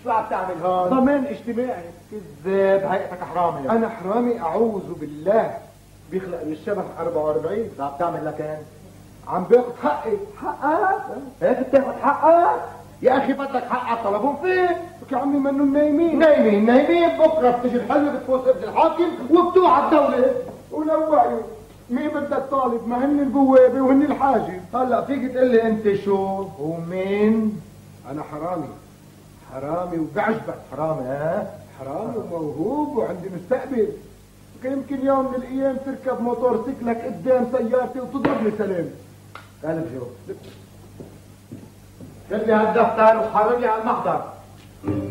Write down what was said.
شو عم تعمل هون؟ ضمان اجتماعي. كذاب، هيئتك حرامي. انا حرامي اعوذ بالله، بيخلق من الشبه 44. شو عم تعمل لكن؟ عم باخذ حقي. حقك؟ هيك بتاخذ حقك؟ يا اخي بدك حقك طلبهم فيك. يا عمي منهم نايمين. نايمين بكره بتجي الحلوه بتفوت ابن الحاكم وبتوعى الدوله. ولو وعيوا مين بدك طالب؟ ما هن البوابه وهن الحاجب. هلا فيك تقول لي انت شو ومين؟ انا حرامي، حرامي وبعجبك. حرامي ها؟ حرامي وموهوب وعندي مستقبل. يمكن يوم من الايام تركب موتور سيكلك قدام سيارتي وتضربني سلام. قلب جو. خذ لي هالدفتر وحرر لي هالمحضر.